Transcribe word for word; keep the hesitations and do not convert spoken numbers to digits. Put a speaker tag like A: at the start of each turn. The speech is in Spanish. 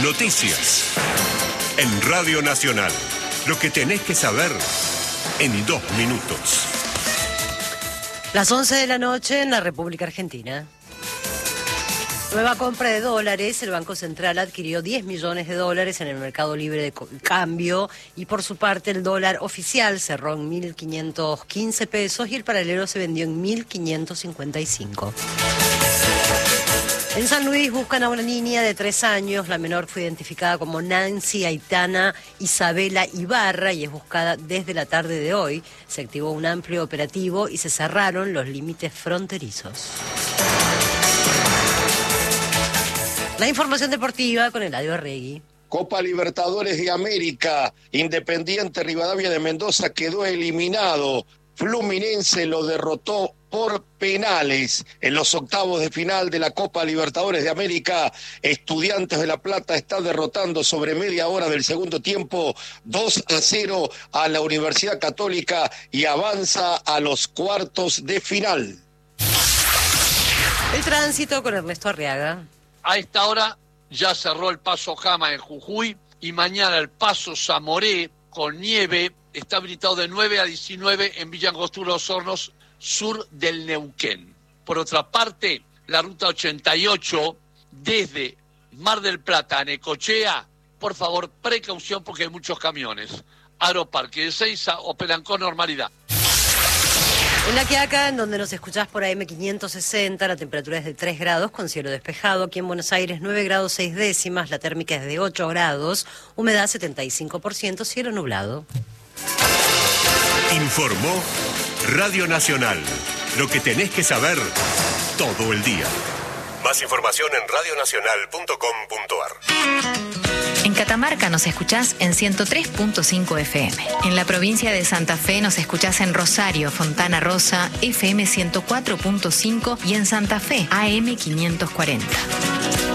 A: Noticias. En Radio Nacional. Lo que tenés que saber en dos minutos.
B: Las once de la noche en la República Argentina. Nueva compra de dólares. El Banco Central adquirió diez millones de dólares en el mercado libre de cambio y por su parte el dólar oficial cerró en mil quinientos quince pesos y el paralelo se vendió en mil quinientos cincuenta y cinco. En San Luis buscan a una niña de tres años. La menor fue identificada como Nancy Aitana Isabela Ibarra y es buscada desde la tarde de hoy. Se activó un amplio operativo y se cerraron los límites fronterizos. La información deportiva con Eladio Arregui.
C: Copa Libertadores de América. Independiente Rivadavia de Mendoza quedó eliminado. Fluminense lo derrotó por penales en los octavos de final de la Copa Libertadores de América. Estudiantes de La Plata está derrotando sobre media hora del segundo tiempo dos a cero a la Universidad Católica y avanza a los cuartos de final.
B: El tránsito con Ernesto Arriaga.
D: A esta hora ya cerró el Paso Jama en Jujuy y mañana el Paso Zamoré con nieve está habilitado de nueve a diecinueve en Villa Angostura Los Hornos, sur del Neuquén. Por otra parte, la ruta ochenta y ocho desde Mar del Plata a Necochea, por favor, precaución porque hay muchos camiones. Aeroparque de Ezeiza operan con normalidad.
B: En La Quiaca, en donde nos escuchás por A M quinientos sesenta, la temperatura es de tres grados con cielo despejado. Aquí en Buenos Aires nueve grados seis décimas, la térmica es de ocho grados, humedad setenta y cinco por ciento, cielo nublado.
A: Informó Radio Nacional. Lo que tenés que saber todo el día. Más información en radio nacional punto com punto ar.
E: En Catamarca nos escuchás en ciento tres punto cinco F M. En la provincia de Santa Fe nos escuchás en Rosario, Fontana Rosa, F M ciento cuatro punto cinco y en Santa Fe, A M quinientos cuarenta.